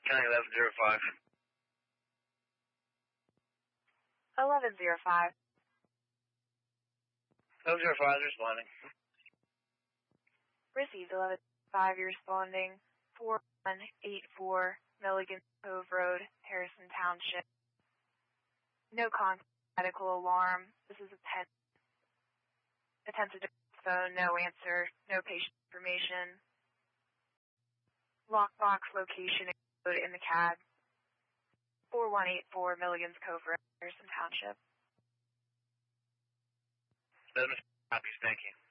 County 1105. 1105. 1105 is responding. Received 1105. You're responding. 4184 Milligan Cove Road, Harrison Township. No contact, medical alarm. This is a attempted phone, no answer, no patient information. Lockbox location included in the CAD. 4184 Milligan's Cove Road, Harrison Township. Copies, thank you.